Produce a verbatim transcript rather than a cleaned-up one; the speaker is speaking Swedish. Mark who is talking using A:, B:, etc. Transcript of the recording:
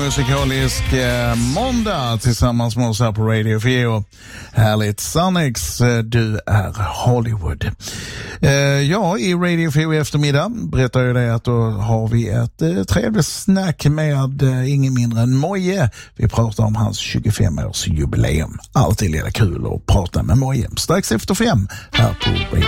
A: musikalisk eh, måndag tillsammans med oss här på Radio fyra. Härligt. Sannex, eh, du är Hollywood. Eh, ja, i Radio fyra i eftermiddag berättar jag det att då har vi ett eh, trevligt snack med eh, ingen mindre än Moje. Vi pratar om hans tjugofem-års jubileum. Alltid lite kul att prata med Moje. Strax efter fem här på Radio